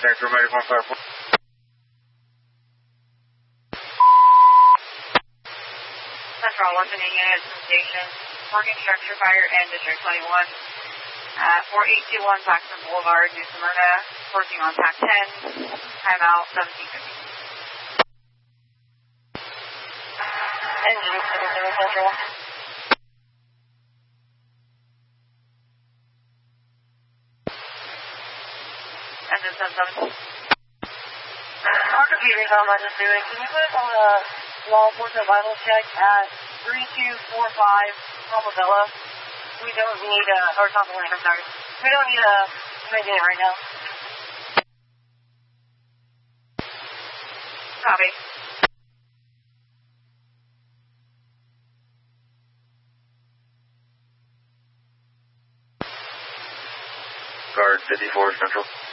Central Medical 154. Central Washington Unit Station, working structure fire and District 21 at 4821 Paxton Boulevard, New Smyrna, working on TAC 10, timeout 1750. Engine 77 Central. Engine 77. Our computer's on emergency. Can you put on a law enforcement vital check at 3245 Palmabella? We don't need or Topolin, I'm sorry. We don't need a unit right now. Copy. Guard 54 Central.